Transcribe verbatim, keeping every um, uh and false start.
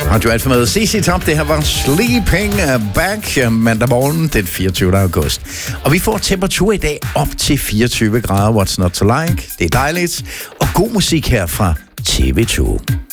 Radio Alfa med C C Top. Det her var Sleeping Back mandag morgen den fireogtyvende august. Og vi får temperatur i dag op til fireogtyve grader. What's not to like? Det er dejligt. Og god musik her fra T V to.